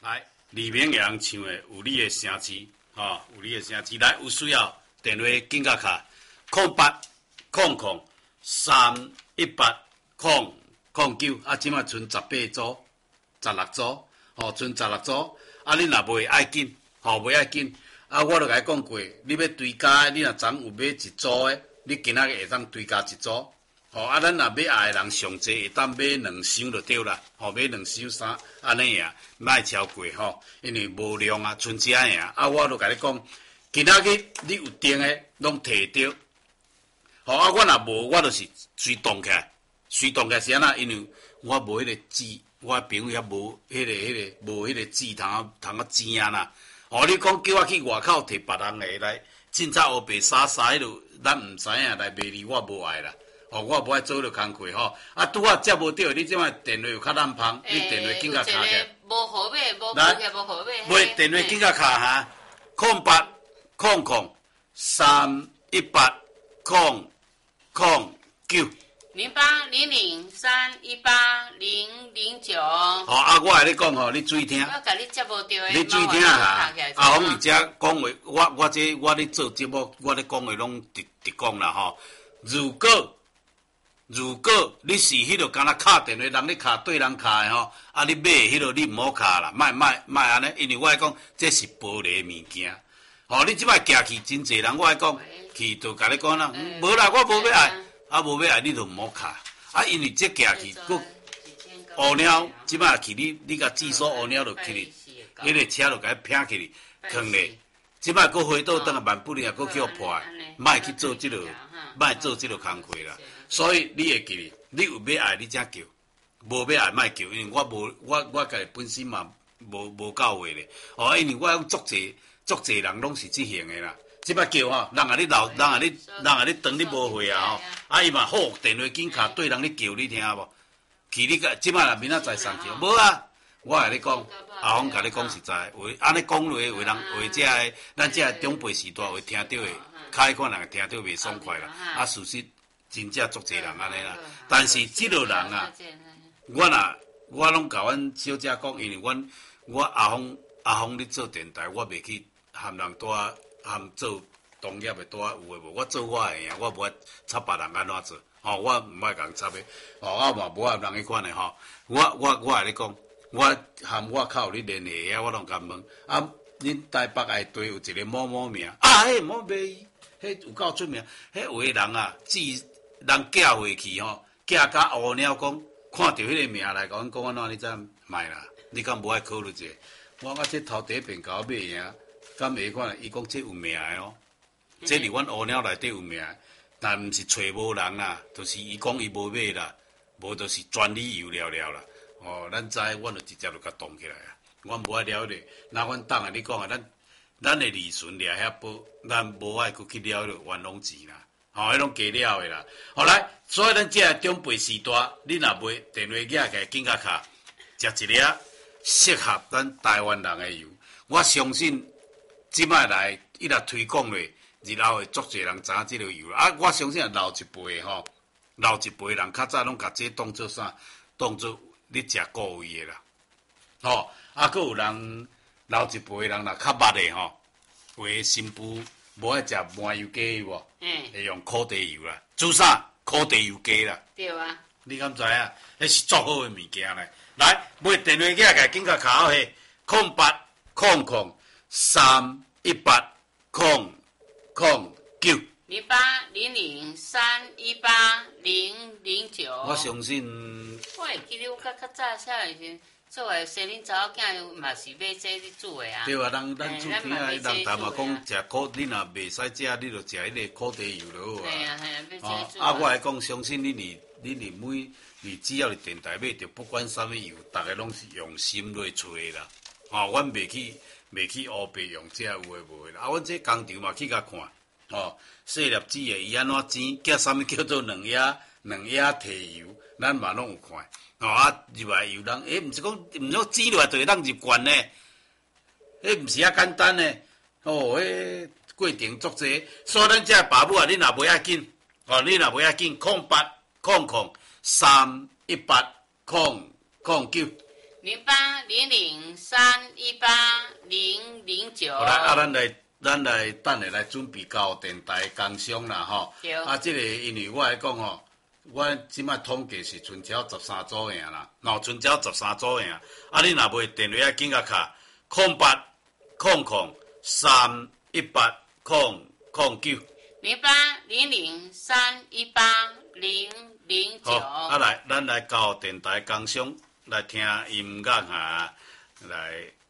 来，李明阳唱的有你的声词，有你的声词。来，有需要电话紧甲卡0800-318-009。即马剩18组、16组，剩16组。你若袂爱紧，袂爱紧。我就甲你讲过，你要追加，你若昨有买一组的，你今仔日会当追加一组。咱若要爱的人上济，会当买2箱就对啦。买2箱3安尼啊，莫超过因为无量啊，剩遮尔。我就甲你讲，今仔日你有订的，拢摕着。我若无，我就是随动起来，随动起来是安那？因为我无迄个纸，我朋友遐无无迄个纸通啊钱啊啦。你讲叫我去外口摕别人的来，凊彩黑白沙迄落，咱毋知影来卖你，我无爱啦。我无爱做迄个工课拄啊接无着，你即摆电话有较难芳，你电话紧甲卡起来。 无号码，无号码，无号码。 袂电话紧甲卡哈，0800-318-009。 0800-318-009。 我来你讲你注意听。 我甲你接无着的。 你注意听哈。阿峰伫遮讲话，我咧做节目，我咧讲话拢直讲啦如果你是迄个敢若敲电话，人咧敲对人敲的你买迄个你毋好敲啦，莫安尼，因为我讲这是暴利物件。你即摆寄去真侪人，我讲去就甲你讲啦，无啦，我无要爱，无要爱你就毋好敲。因为这寄去佫乌鸟，即摆去你甲寄所乌鸟就去迄个车就甲伊拼起哩，坑咧。即摆佫回倒转来万不利啊，佫叫破，莫去做即落，莫做即落工课啦。所以你会记哩，你有要爱你才叫，无要爱莫叫，因为我家己本身嘛无够话咧。因为我足侪人拢是即型的啦。即摆叫人啊你老，人啊你当你无会啊伊嘛好电话紧卡对人咧叫你听无？去你个即摆若明仔载送去，无啊。我甲你讲，阿峰甲你讲实在话，安尼讲落为人为这个咱这长辈时代会听到的，开看人听到袂爽快啦。事实真正足侪人安尼啦。但是即落人啊，我拢甲阮小姐讲，因为我阿峰咧做电台，我袂去含人多含做同业的多有诶无？我做我诶啊，我无爱插别人安怎做。我毋爱共插诶。我嘛无爱人迄款诶我甲你讲。我含我靠你联系我拢甲问恁台北内底有一个某某名迄某卖伊，迄有够出名。迄有个人啊，人寄回去寄甲乌鸟讲，看到迄个名来甲阮讲安怎，你知卖啦？你敢无爱考虑者？我这头第一遍甲我买赢，敢会看？伊讲这有名的这伫阮乌鸟内底有名，但毋是找无人啦，就是伊讲伊无买啦，无就是专利油了啦。咱知，阮就直接就甲动起来啊！阮无爱了咧，那阮当下你讲啊，咱的利润掠遐薄，咱无爱去了冤枉钱啦，迄拢加了的啦。来，所以咱这长辈时代，你若买电话寄起紧甲卡，食一粒适合咱台湾人的油。我相信即摆来伊若推广咧，日后会足侪人知影即个油我相信老一辈人较早拢甲这当做啥？当做你食固味的啦，佫有人老一辈人啦，较捌的为新妇无爱食麻油鸡有无？会用烤地油啦，做啥？烤地油鸡啦。 对啊。 你敢知影？迄是足好的物件咧。来，买电话寄来，紧甲卡好去0800-318-009。 0800-318-009。 我相信。 我会记得我较早时阵做诶生恁查某囝嘛是买这咧煮诶啊。 对啊，咱厝边啊，人谈嘛讲食烤，你若袂使食，你就食迄个烤地油就好啊。 系啊，买这煮。 我来讲，相信你只要是电台买着，不管啥物油，大家拢是用心来找诶啦。阮袂去乌白用这有诶无诶啦。阮这工厂嘛去甲看。细粒子诶，伊安怎煎？叫啥物叫做两野提油？咱嘛拢有看。入来油人，毋是讲煎落来就会当入罐呢？毋是遐简单呢。迄过程足济，所以咱这爸母啊，你若袂要紧，0800-318-009。 0800318009。 好啦，咱来等下来准备到电台工商啦吼。 对。 这个因为我来讲吼，我即摆统计是剩只有13组样啦，剩只有13组样。你若袂电话紧甲卡0800318009。 0800318009。 好，来，咱来到电台工商来听音乐来。